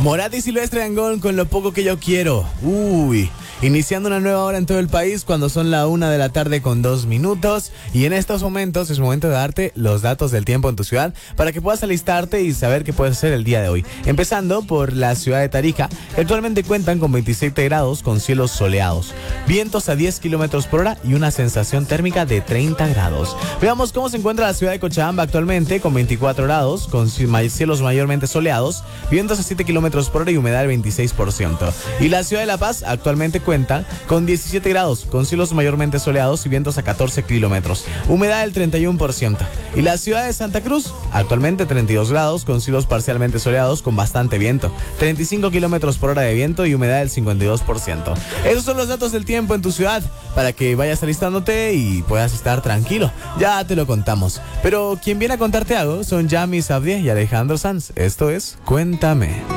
Morat y Silvestre Dangond con Lo Poco Que Yo Quiero. Iniciando una nueva hora en todo el país cuando son la 1:02 p.m. Y en estos momentos es momento de darte los datos del tiempo en tu ciudad para que puedas alistarte y saber qué puedes hacer el día de hoy. Empezando por la ciudad de Tarija, que actualmente cuentan con 27 grados con cielos soleados, vientos a 10 kilómetros por hora y una sensación térmica de 30 grados. Veamos cómo se encuentra la ciudad de Cochabamba actualmente con 24 grados, con cielos mayormente soleados, vientos a 7 kilómetros por hora y humedad del 26%. Y la ciudad de La Paz actualmente cuenta con 17 grados, con cielos mayormente soleados y vientos a 14 kilómetros, humedad del 31%. Y la ciudad de Santa Cruz, actualmente 32 grados, con cielos parcialmente soleados con bastante viento, 35 kilómetros por hora de viento y humedad del 52%. Esos son los datos del tiempo en tu ciudad, para que vayas alistándote y puedas estar tranquilo. Ya te lo contamos. Pero quien viene a contarte algo son Yami Sabdieh y Alejandro Sanz. Esto es Cuéntame.